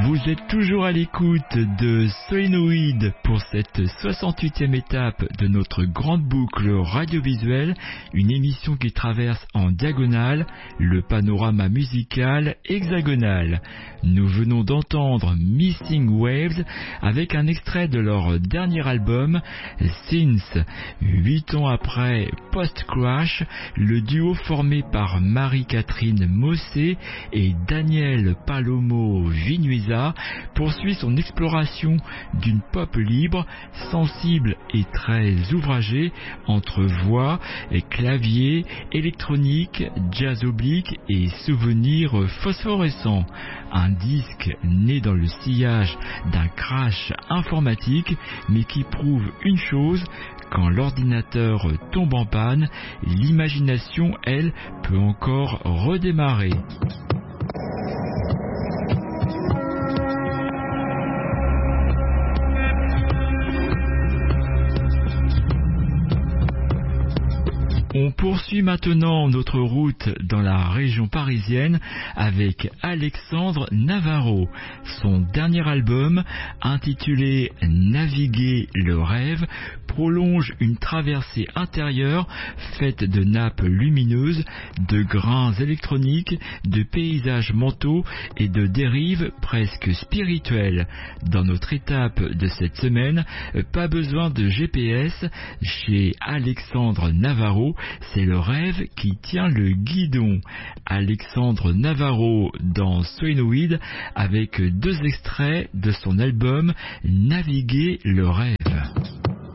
Vous êtes toujours à l'écoute de Solénoïde pour cette 68e étape de notre grande boucle radiovisuelle, une émission qui traverse en diagonale le panorama musical hexagonal. Nous venons d'entendre Missing Waves avec un extrait de leur dernier album, Since. 8 ans après Post Crash, le duo formé par Marie-Catherine Mossé et Daniel Palomo Vinuesa poursuit son exploration d'une pop libre, sensible et très ouvragée entre voix, clavier, électronique, jazz oblique et souvenirs phosphorescents. Un disque né dans le sillage d'un crash informatique, mais qui prouve une chose: quand l'ordinateur tombe en panne, l'imagination, elle, peut encore redémarrer. On poursuit maintenant notre route dans la région parisienne avec Alexandre Navarro. Son dernier album, intitulé Naviguer le rêve, prolonge une traversée intérieure faite de nappes lumineuses, de grains électroniques, de paysages mentaux et de dérives presque spirituelles. Dans notre étape de cette semaine, pas besoin de GPS, chez Alexandre Navarro, c'est le rêve qui tient le guidon. Alexandre Navarro dans Solénoïde avec 2 extraits de son album Naviguer le rêve.